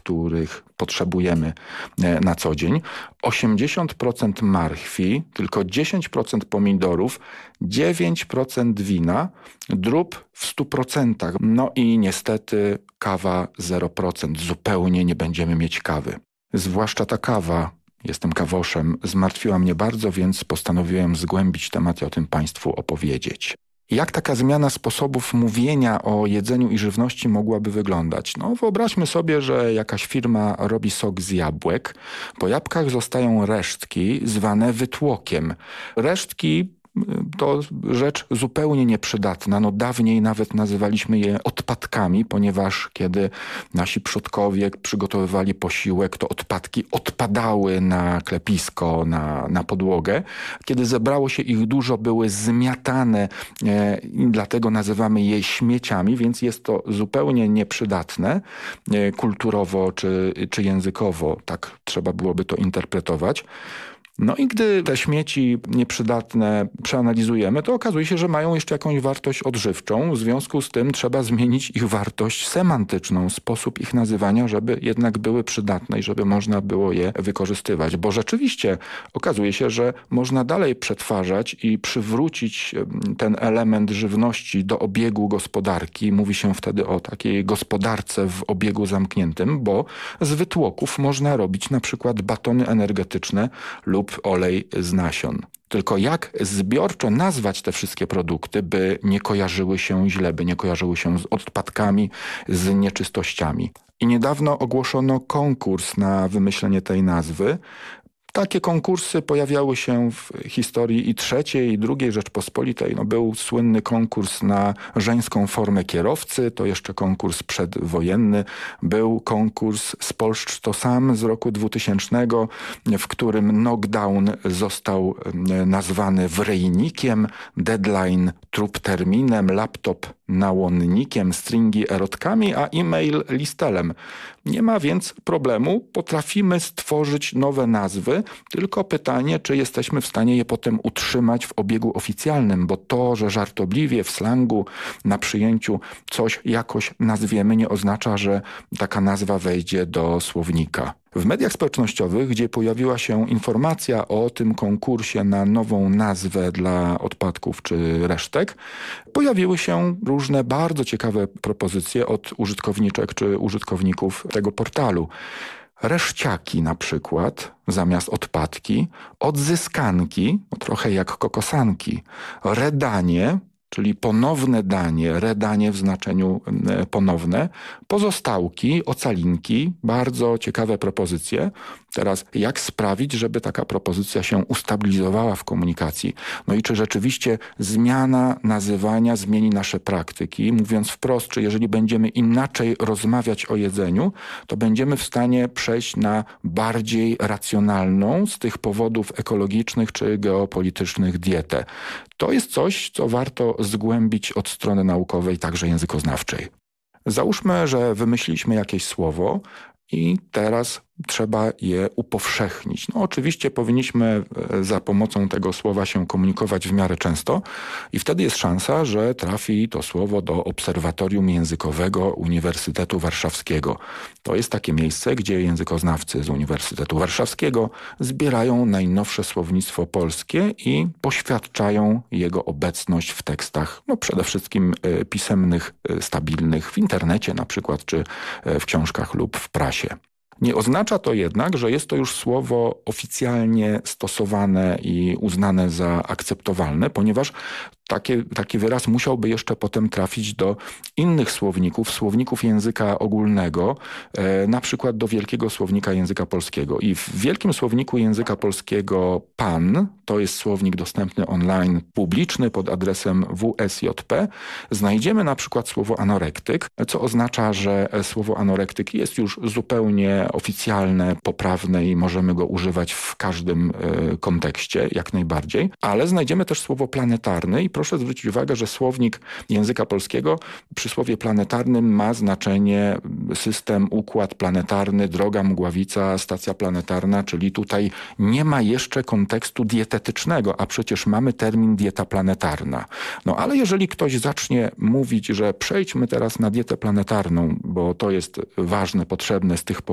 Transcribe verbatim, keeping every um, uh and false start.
których potrzebujemy na co dzień, osiemdziesiąt procent marchwi, tylko dziesięć procent pomidorów, dziewięć procent wina, drób w stu procentach. No i niestety kawa zero procent. Zupełnie nie będziemy mieć kawy. Zwłaszcza ta kawa, jestem kawoszem, zmartwiła mnie bardzo, więc postanowiłem zgłębić temat i o tym Państwu opowiedzieć. Jak taka zmiana sposobów mówienia o jedzeniu i żywności mogłaby wyglądać? No wyobraźmy sobie, że jakaś firma robi sok z jabłek. Po jabłkach zostają resztki zwane wytłokiem. Resztki to rzecz zupełnie nieprzydatna. No dawniej nawet nazywaliśmy je odpadkami, ponieważ kiedy nasi przodkowie przygotowywali posiłek, to odpadki odpadały na klepisko, na, na podłogę. Kiedy zebrało się ich dużo, były zmiatane e, i dlatego nazywamy je śmieciami, więc jest to zupełnie nieprzydatne e, kulturowo czy, czy językowo. Tak trzeba byłoby to interpretować. No i gdy te śmieci nieprzydatne przeanalizujemy, to okazuje się, że mają jeszcze jakąś wartość odżywczą. W związku z tym trzeba zmienić ich wartość semantyczną, sposób ich nazywania, żeby jednak były przydatne i żeby można było je wykorzystywać. Bo rzeczywiście okazuje się, że można dalej przetwarzać i przywrócić ten element żywności do obiegu gospodarki. Mówi się wtedy o takiej gospodarce w obiegu zamkniętym, bo z wytłoków można robić na przykład batony energetyczne lub olej z nasion. Tylko jak zbiorczo nazwać te wszystkie produkty, by nie kojarzyły się źle, by nie kojarzyły się z odpadkami, z nieczystościami. I niedawno ogłoszono konkurs na wymyślenie tej nazwy. Takie konkursy pojawiały się w historii i trzeciej, i drugiej Rzeczpospolitej. No, był słynny konkurs na żeńską formę kierowcy, to jeszcze konkurs przedwojenny. Był konkurs Spolszcz to sam z roku dwutysięcznego, w którym knockdown został nazwany wryjnikiem, deadline trup terminem, laptop nałonnikiem, stringi erotkami, a e-mail listelem. Nie ma więc problemu, potrafimy stworzyć nowe nazwy, tylko pytanie, czy jesteśmy w stanie je potem utrzymać w obiegu oficjalnym, bo to, że żartobliwie w slangu na przyjęciu coś jakoś nazwiemy, nie oznacza, że taka nazwa wejdzie do słownika. W mediach społecznościowych, gdzie pojawiła się informacja o tym konkursie na nową nazwę dla odpadków czy resztek, pojawiły się różne bardzo ciekawe propozycje od użytkowniczek czy użytkowników tego portalu. Reszciaki na przykład, zamiast odpadki, odzyskanki, no trochę jak kokosanki, redanie, czyli ponowne danie, redanie w znaczeniu ponowne, pozostałki, ocalinki, bardzo ciekawe propozycje. Teraz jak sprawić, żeby taka propozycja się ustabilizowała w komunikacji? No i czy rzeczywiście zmiana nazywania zmieni nasze praktyki? Mówiąc wprost, czy jeżeli będziemy inaczej rozmawiać o jedzeniu, to będziemy w stanie przejść na bardziej racjonalną z tych powodów ekologicznych czy geopolitycznych dietę. To jest coś, co warto zgłębić od strony naukowej, także językoznawczej. Załóżmy, że wymyśliliśmy jakieś słowo i teraz trzeba je upowszechnić. No oczywiście powinniśmy za pomocą tego słowa się komunikować w miarę często i wtedy jest szansa, że trafi to słowo do Obserwatorium Językowego Uniwersytetu Warszawskiego. To jest takie miejsce, gdzie językoznawcy z Uniwersytetu Warszawskiego zbierają najnowsze słownictwo polskie i poświadczają jego obecność w tekstach, no przede wszystkim pisemnych, stabilnych, w internecie na przykład, czy w książkach lub w prasie. Nie oznacza to jednak, że jest to już słowo oficjalnie stosowane i uznane za akceptowalne, ponieważ Takie, taki wyraz musiałby jeszcze potem trafić do innych słowników, słowników języka ogólnego, e, na przykład do Wielkiego Słownika Języka Polskiego. I w Wielkim Słowniku Języka Polskiego PAN, to jest słownik dostępny online, publiczny pod adresem W S J P, znajdziemy na przykład słowo anorektyk, co oznacza, że słowo anorektyk jest już zupełnie oficjalne, poprawne i możemy go używać w każdym e, kontekście, jak najbardziej. Ale znajdziemy też słowo planetarny i proszę zwrócić uwagę, że słownik języka polskiego przy słowie planetarnym ma znaczenie system, układ planetarny, droga mgławica, stacja planetarna, czyli tutaj nie ma jeszcze kontekstu dietetycznego, a przecież mamy termin dieta planetarna. No ale jeżeli ktoś zacznie mówić, że przejdźmy teraz na dietę planetarną, bo to jest ważne, potrzebne z tych